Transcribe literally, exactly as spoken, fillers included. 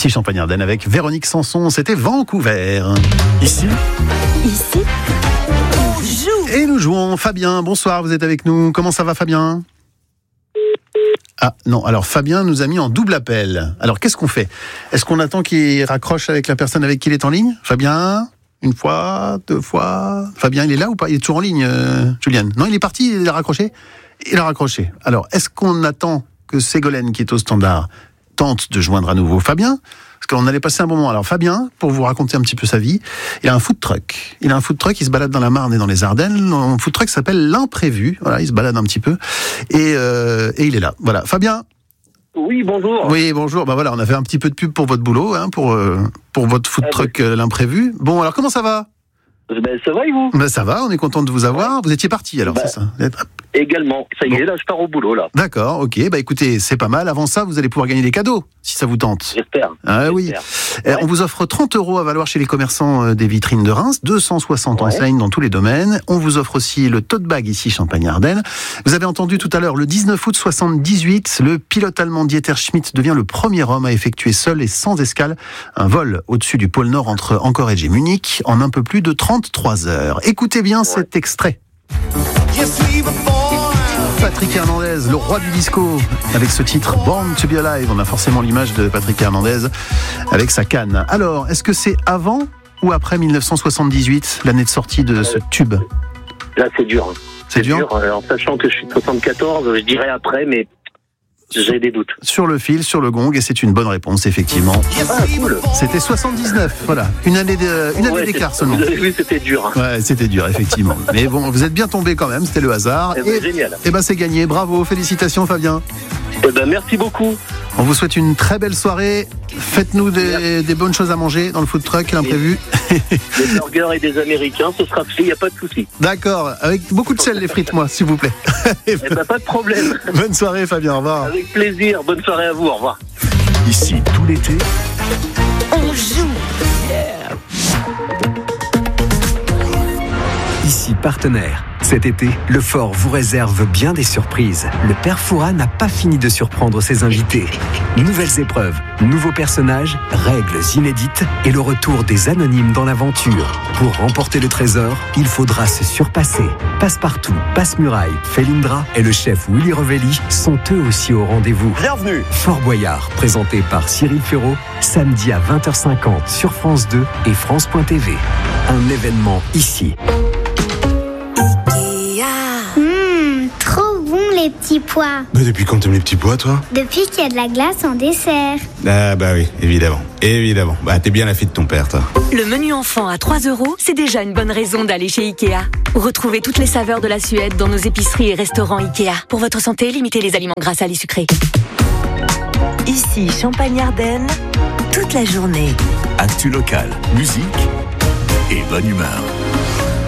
Ici Champagne-Ardenne avec Véronique Sanson, c'était Vancouver. Ici Ici, on joue. Et nous jouons. Fabien, bonsoir, vous êtes avec nous. Comment ça va Fabien ? Ah non, alors Fabien nous a mis en double appel. Alors qu'est-ce qu'on fait ? Est-ce qu'on attend qu'il raccroche avec la personne avec qui il est en ligne ? Fabien ? Une fois, deux fois. Fabien, il est là ou pas ? Il est toujours en ligne, euh, Juliane ? Non, il est parti, il a raccroché ? Il a raccroché. Alors, est-ce qu'on attend que Ségolène, qui est au standard, tente de joindre à nouveau Fabien ? Parce qu'on allait passer un bon moment. Alors, Fabien, pour vous raconter un petit peu sa vie, il a un food truck. Il a un food truck, il se balade dans la Marne et dans les Ardennes. Un food truck s'appelle L'Imprévu. Voilà, il se balade un petit peu. Et, euh, et il est là. Voilà. Fabien ? Oui, bonjour. Oui, bonjour. Ben voilà, on a fait un petit peu de pub pour votre boulot, hein, pour, euh, pour votre food truck euh, L'Imprévu. Bon, alors comment ça va ? Ben, ça va et vous ? Ben ça va, on est content de vous avoir. Vous étiez parti alors, ben, c'est ça ? Également. Ça y bon. est, là, je pars au boulot, là. D'accord, ok. Bah écoutez, c'est pas mal. Avant ça, vous allez pouvoir gagner des cadeaux, si ça vous tente. J'espère. Ah oui. J'espère. Ouais. On vous offre trente euros à valoir chez les commerçants des vitrines de Reims, deux cent soixante ouais. enseignes dans tous les domaines. On vous offre aussi le tote bag ici, Champagne-Ardenne. Vous avez entendu tout à l'heure, le dix-neuf août soixante-dix-huit, le pilote allemand Dieter Schmidt devient le premier homme à effectuer seul et sans escale un vol au-dessus du pôle Nord entre Anchorage et Munich en un peu plus de trente-trois heures. Écoutez bien ouais. cet extrait. Patrick Hernandez, le roi du disco, avec ce titre Born to be Alive. On a forcément l'image de Patrick Hernandez avec sa canne. Alors, est-ce que c'est avant ou après dix-neuf cent soixante-dix-huit, l'année de sortie de ce tube ? Là, c'est dur. C'est, c'est dur, dur. En sachant que je suis de soixante-quatorze, je dirais après, mais j'ai des doutes. Sur le fil, sur le gong, et c'est une bonne réponse, effectivement. Ah, cool. C'était soixante-dix-neuf, voilà. Une année, de, une année ouais, d'écart seulement. Oui, c'était dur. Ouais, c'était dur, effectivement. Mais bon, vous êtes bien tombé quand même, c'était le hasard. Eh ben, et, génial. Et ben, c'est gagné. Bravo, félicitations, Fabien. Eh ben, merci beaucoup. On vous souhaite une très belle soirée. Faites-nous des, des bonnes choses à manger dans le food truck, L'Imprévu. Des burgers et des Américains, ce sera fait, il n'y a pas de souci. D'accord, avec beaucoup de sel les frites, moi, s'il vous plaît. Eh ben, pas de problème. Bonne soirée, Fabien, au revoir. Avec plaisir, bonne soirée à vous, au revoir. Ici, tout l'été, on joue. Yeah. Ici, partenaire. Cet été, le Fort vous réserve bien des surprises. Le père Fouras n'a pas fini de surprendre ses invités. Nouvelles épreuves, nouveaux personnages, règles inédites et le retour des anonymes dans l'aventure. Pour remporter le trésor, il faudra se surpasser. Passepartout, Passe-Muraille, Felindra et le chef Willy Revelli sont eux aussi au rendez-vous. Bienvenue. Fort Boyard, présenté par Cyril Ferraud, samedi à vingt heures cinquante sur France deux et France point T V. Un événement ici. Les petits pois. Mais depuis quand t'aimes les petits pois, toi ? Depuis qu'il y a de la glace en dessert. Ah bah oui, évidemment, évidemment. Bah t'es bien la fille de ton père, toi. Le menu enfant à trois euros, c'est déjà une bonne raison d'aller chez Ikea. Retrouvez toutes les saveurs de la Suède dans nos épiceries et restaurants Ikea. Pour votre santé, limitez les aliments gras, salés, sucrés. Ici, Champagne-Ardenne, toute la journée. Actu local, musique et bonne humeur.